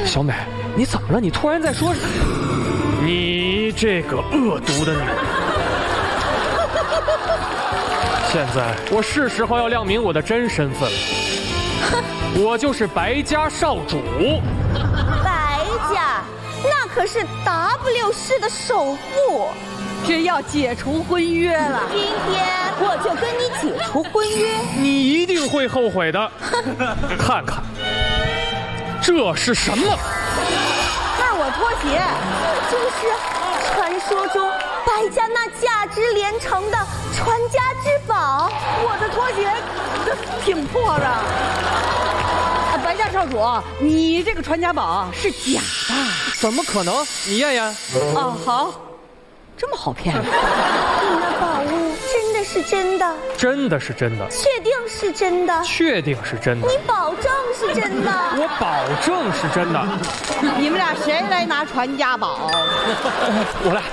小美，你怎么了？你突然在说什么？你这个恶毒的女人！现在我是时候要亮明我的真身份了，我就是白家少主。 白家，那可是 W 市的首富。 只要解除婚约了， 今天我就跟你解除婚约。 你一定会后悔的。看看，这是什么？ 那是我拖鞋， 这就是传说中白家那价值连城的传家之宝。 我的拖鞋挺破的。白家少主，你这个传家宝是假的。 怎么可能？你验验。 哦，好。这么好骗？ 你那宝物真的是真的？ 真的是真的。 确定是真的？ 确定是真的。 你保证是真的？ 我保证是真的。 你们俩谁来拿传家宝？ 我来。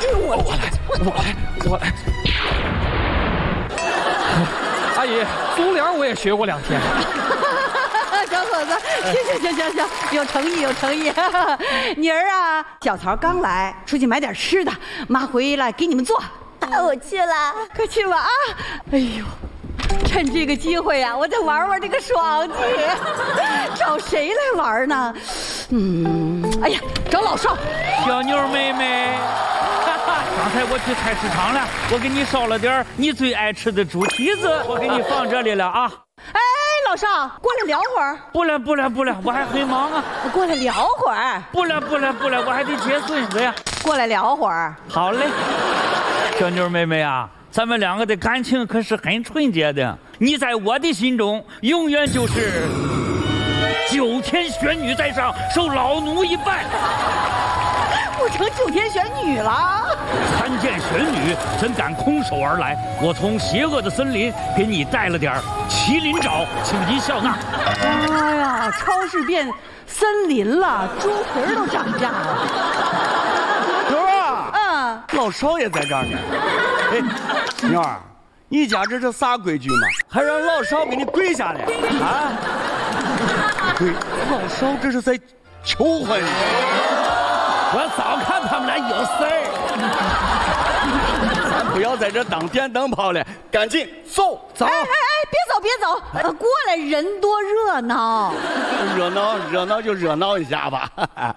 阿姨，足疗我也学过2天。 小伙子，行，有诚意。妮儿啊，小曹刚来，出去买点吃的，妈回来给你们做。 我去了， 快去吧啊！哎呦，趁这个机会啊，我再玩这个爽剧。找谁来玩呢？哎呀，找老邵。 小妞妹妹，刚才我去菜市场了，我给你烧了点你最爱吃的猪蹄子，我给你放这里了啊。 哎，老邵，过来聊会儿。 不了，我还很忙啊。 过来聊会儿。 不了，我还得接孙子呀。 过来聊会儿。 好嘞，小妞妹妹啊，咱们2个的感情可是很纯洁的，你在我的心中永远就是9天玄女在上，受老奴一拜。 我成9天玄女了。 参见玄女，怎敢空手而来？我从邪恶的森林给你带了点麒麟爪，请您笑纳。 哎呀，超市变森林了，猪皮都涨价了。 妞儿，老邵也在这儿呢。哎，妞儿，你家这是啥规矩嘛？还让老邵给你跪下呢？啊？对，老邵这是在求婚。我早看他们俩有事儿，咱不要在这当电灯泡了，赶紧走。 哎，别走，过来人多热闹。 热闹就热闹一下吧。啊！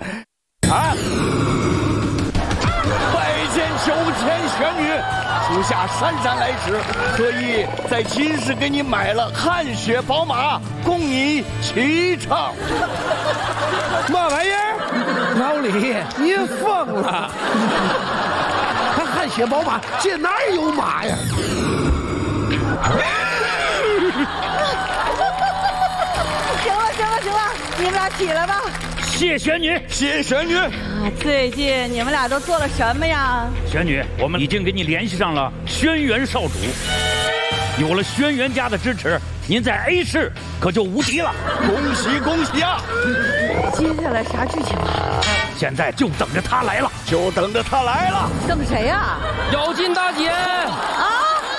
拜见9天玄女，属下姗姗来迟，所以在今时给你买了汗血宝马，供你骑乘。 嘛玩意儿？老李，你疯了！还汗血宝马，这哪有马呀？ 行了，你们俩起来吧。 谢玄女。 最近你们俩都做了什么呀？ 玄女，我们已经给你联系上了轩辕少主，有了轩辕家的支持，您在 A 市可就无敌了。 恭喜啊！ 接下来啥剧情啊？ 现在就等着他来了。 等谁呀？ 咬金大姐啊！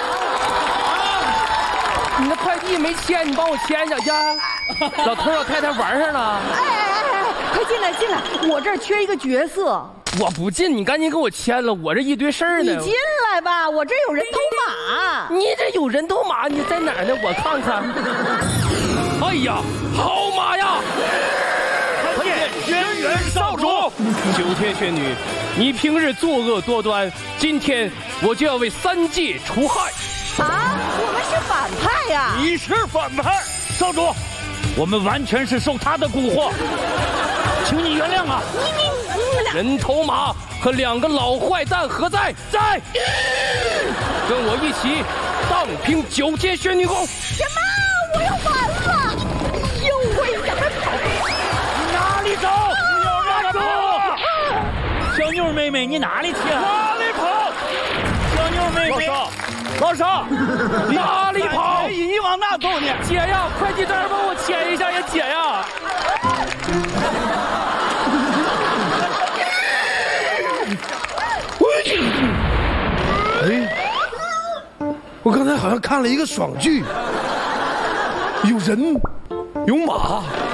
你那快递没签，你帮我签一下去。老头老太太玩上了。 哎，快进来！我这儿缺一个角色。 我不进，你赶紧给我签了，我这一堆事儿呢。 你进来吧，我这有人头马。 你这有人头马？你在哪儿呢？我看看。哎呀，好马呀！ 参见轩辕少主。 9天玄女，你平日作恶多端，今天我就要为3界除害。 啊，我们是反派呀！ 你是反派， 少主，我们完全是受他的蛊惑，请你原谅啊！ 你们俩人头马和2个老坏蛋何在？在，跟我一起荡平9天玄女宫。 什么？我要完了！哎呦喂，赶快跑！ 哪里走？哪里跑？小妞妹妹，你哪里去？ 哪里跑？ 小妞妹妹， 老邵， 哪里跑？ 你往哪走呢？ 姐呀，快递单帮我签一下呀，姐呀！ 哎，我刚才好像看了一个爽剧，有人，有马。